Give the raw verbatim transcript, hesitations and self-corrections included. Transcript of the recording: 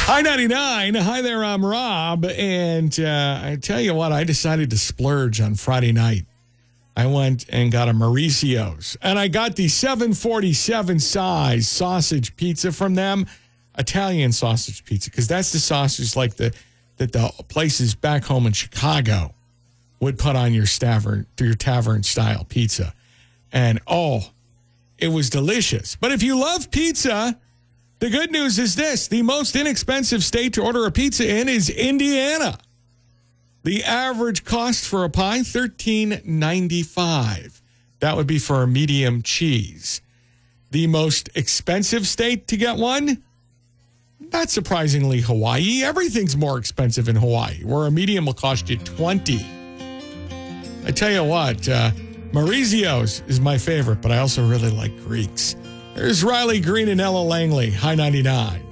Hi ninety-nine. Hi there, I'm Rob. And uh, I tell you what, I decided to splurge on Friday night. I went and got a Mauricio's. And I got the seven forty-seven size sausage pizza from them. Italian sausage pizza, because that's the sausage like the that the places back home in Chicago would put on your tavern, your tavern-style pizza. And, oh, it was delicious. But if you love pizza, the good news is this. The most inexpensive state to order a pizza in is Indiana. The average cost for a pie, thirteen ninety-five. That would be for a medium cheese. The most expensive state to get one? Not surprisingly, Hawaii. Everything's more expensive in Hawaii, where a medium will cost you twenty. I tell you what, uh, Mauricio's is my favorite, but I also really like Greeks. There's Riley Green and Ella Langley. Hi ninety-nine.